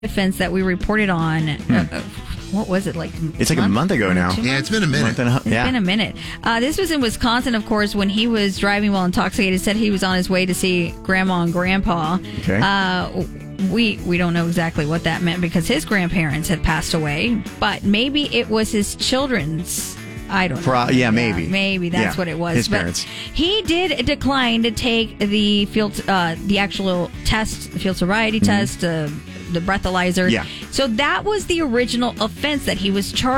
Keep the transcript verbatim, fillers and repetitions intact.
offense that we reported on. Hmm. Uh, what was it like? It's like a month ago now. Yeah, it's been a minute. A, it's yeah. been a minute. Uh, this was in Wisconsin, of course, when he was driving while intoxicated. Said he was on his way to see Grandma and Grandpa. Okay. Uh, we we don't know exactly what that meant because his grandparents had passed away, but maybe it was his children's. I don't know. Pro- yeah, maybe. Yeah, maybe that's yeah, what it was. His but parents. He did decline to take the field, uh, the actual test, the field sobriety mm-hmm. test, uh, the breathalyzer. Yeah. So that was the original offense that he was charged.